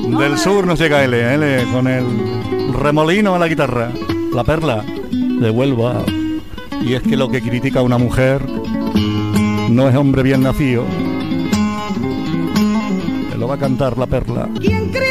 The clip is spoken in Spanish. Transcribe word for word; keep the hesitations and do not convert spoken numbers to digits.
Del sur nos llega L, L con el remolino a la guitarra. La Perla de Huelva. Y es que lo que critica a una mujer no es hombre bien nacido. Lo va a cantar La Perla.